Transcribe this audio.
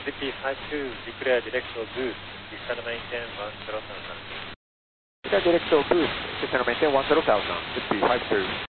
CP52, declare directional boost, descend maintain 10,000. Declare directional boost, descend maintain 10,000, CP52.